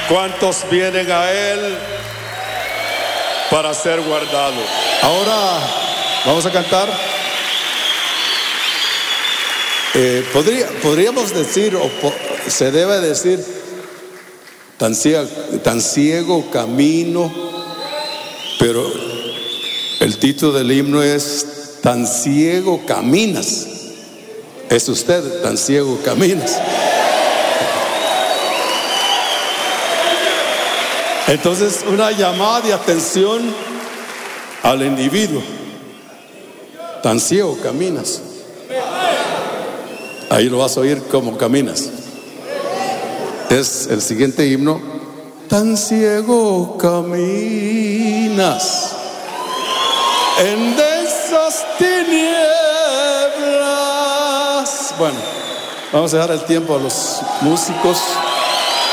¿Cuántos vienen a Él para ser guardados? Ahora vamos a cantar. Podríamos decir, se debe decir, tan ciego camino, pero el título del himno es Tan ciego caminas. Es usted, tan ciego caminas. Entonces, una llamada de atención al individuo. Tan ciego caminas. Ahí lo vas a oír como caminas. Es el siguiente himno. Tan ciego caminas en densas tinieblas. Bueno, vamos a dejar el tiempo a los músicos.